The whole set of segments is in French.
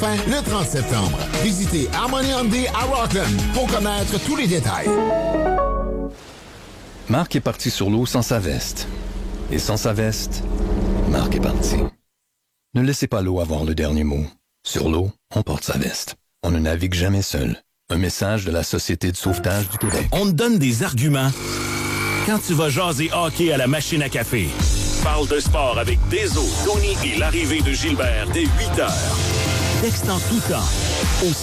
Fin le 30 septembre. Visitez Harmony Hyundai à Rockland pour connaître tous les détails. Marc est parti sur l'eau sans sa veste. Et sans sa veste, Marc est parti. Ne laissez pas l'eau avoir le dernier mot. Sur l'eau, on porte sa veste. On ne navigue jamais seul. Un message de la Société de sauvetage du Québec. On te donne des arguments quand tu vas jaser hockey à la machine à café. Parle de sport avec Deso, Tony et l'arrivée de Gilbert dès 8h. Texte en tout temps au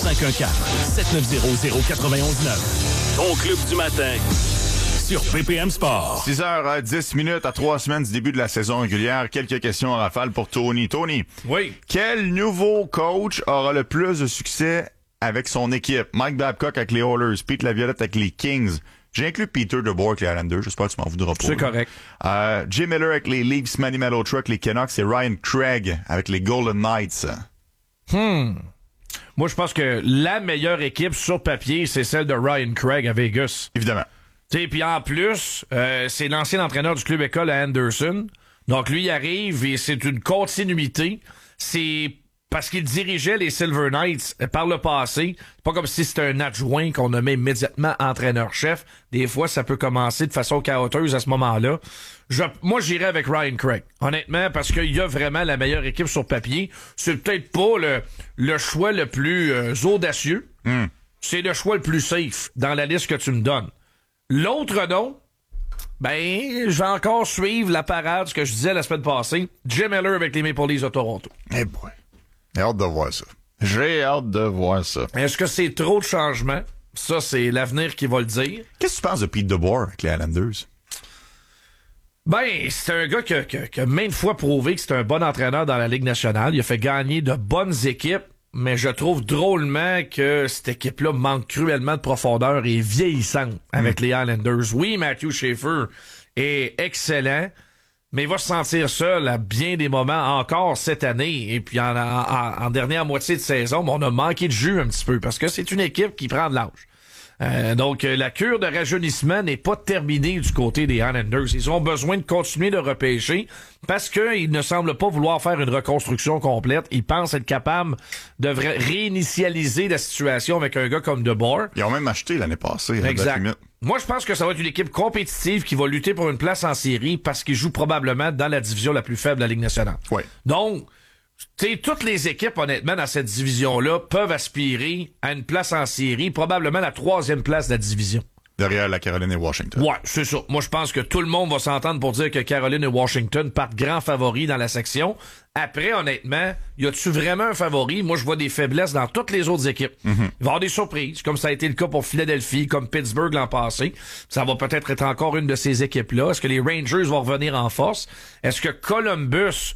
514-790-0919. Ton club du matin sur PPM Sport. 6h10 à 3 semaines du début de la saison régulière. Quelques questions en rafale pour Tony. Tony, oui. Quel nouveau coach aura le plus de succès avec son équipe? Mike Babcock avec les Oilers, Pete Laviolette avec les Kings. J'ai inclus Peter DeBoer avec les Islanders. J'espère que tu m'en voudras pas. C'est correct. Jim Miller avec les Leafs, Manny Malhotra avec les Canucks et Ryan Craig avec les Golden Knights. Moi, je pense que la meilleure équipe sur papier, c'est celle de Ryan Craig à Vegas. Évidemment. Puis en plus, c'est l'ancien entraîneur du club école à Anderson. Donc lui, il arrive et c'est une continuité. C'est parce qu'il dirigeait les Silver Knights par le passé. C'est pas comme si c'était un adjoint qu'on nommait immédiatement entraîneur-chef. Des fois, ça peut commencer de façon chaotique à ce moment-là. Moi, j'irais avec Ryan Craig, honnêtement, parce qu'il y a vraiment la meilleure équipe sur papier. C'est peut-être pas le choix le plus audacieux. C'est le choix le plus safe dans la liste que tu me donnes. L'autre nom, je vais encore suivre la parade, ce que je disais la semaine passée. Jim Miller avec les Maple Leafs de Toronto. Eh boy. J'ai hâte de voir ça. J'ai hâte de voir ça. Est-ce que c'est trop de changements? Ça, c'est l'avenir qui va le dire. Qu'est-ce que tu penses de Pete DeBoer avec les Islanders? C'est un gars qui a maintes fois prouvé que c'est un bon entraîneur dans la Ligue nationale. Il a fait gagner de bonnes équipes, mais je trouve drôlement que cette équipe-là manque cruellement de profondeur et est vieillissante avec les Islanders. Oui, Matthew Schaefer est excellent, mais il va se sentir seul à bien des moments encore cette année. Et puis en dernière moitié de saison, on a manqué de jus un petit peu parce que c'est une équipe qui prend de l'âge. Donc la cure de rajeunissement n'est pas terminée du côté des Islanders. Ils ont besoin de continuer de repêcher parce qu'ils ne semblent pas vouloir faire une reconstruction complète. Ils pensent être capables de réinitialiser la situation avec un gars comme DeBoer. Ils ont même acheté l'année passée. Exact. Moi, je pense que ça va être une équipe compétitive qui va lutter pour une place en série parce qu'ils jouent probablement dans la division la plus faible de la Ligue nationale. Ouais. Donc, toutes les équipes, honnêtement, dans cette division-là, peuvent aspirer à une place en série, probablement la 3e place de la division. Derrière la Caroline et Washington. Ouais, c'est ça. Moi, je pense que tout le monde va s'entendre pour dire que Caroline et Washington partent grands favoris dans la section. Après, honnêtement, y a-tu vraiment un favori? Moi, je vois des faiblesses dans toutes les autres équipes. Il va y avoir des surprises, comme ça a été le cas pour Philadelphie, comme Pittsburgh l'an passé. Ça va peut-être être encore une de ces équipes-là. Est-ce que les Rangers vont revenir en force? Est-ce que Columbus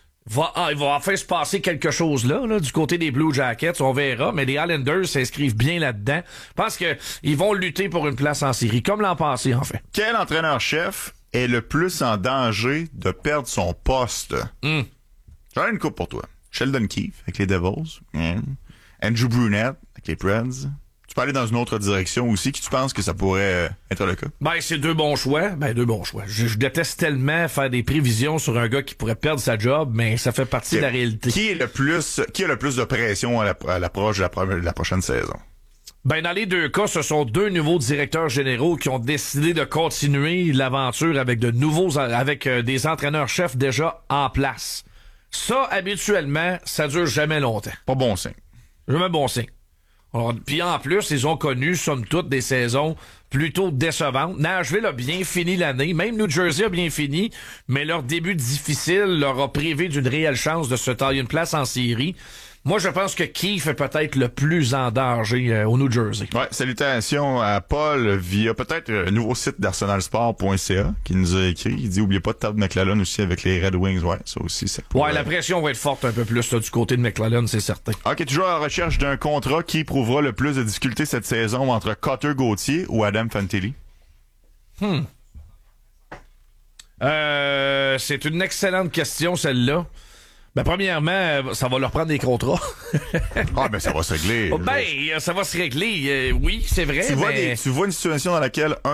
il va enfin se passer quelque chose là, du côté des Blue Jackets, on verra, mais les Islanders s'inscrivent bien là-dedans. Je pense que ils vont lutter pour une place en série, comme l'an passé, en fait. Quel entraîneur-chef est le plus en danger de perdre son poste? J'en ai une coupe pour toi. Sheldon Keefe avec les Devils. Andrew Brunette avec les Preds. Tu peux aller dans une autre direction aussi, qui tu penses que ça pourrait être le cas? C'est deux bons choix. Deux bons choix. Je déteste tellement faire des prévisions sur un gars qui pourrait perdre sa job, mais ça fait partie de la réalité. Qui a le plus de pression à l'approche de la prochaine saison? Dans les deux cas, ce sont deux nouveaux directeurs généraux qui ont décidé de continuer l'aventure avec des entraîneurs-chefs déjà en place. Ça, habituellement, ça dure jamais longtemps. Pas bon signe. Jamais bon signe. Puis en plus, ils ont connu, somme toute, des saisons plutôt décevantes. Nashville a bien fini l'année, même New Jersey a bien fini, mais leur début difficile leur a privé d'une réelle chance de se tailler une place en série. Moi, je pense que Keefe est peut-être le plus en danger au New Jersey. Ouais, salutations à Paul via peut-être un nouveau site d'arsenalsport.ca qui nous a écrit. Il dit, oubliez pas de Todd McLellan aussi avec les Red Wings. Ouais, ça aussi, ça pourrait... Ouais, la pression va être forte un peu plus là, du côté de McLellan, c'est certain. Ok, toujours à la recherche d'un contrat qui éprouvera le plus de difficultés cette saison entre Cutter Gauthier ou Adam Fantilli? C'est une excellente question, celle-là. Premièrement, ça va leur prendre des contrats. Ça va se régler. Ça va se régler. Oui, c'est vrai. Tu vois une situation dans laquelle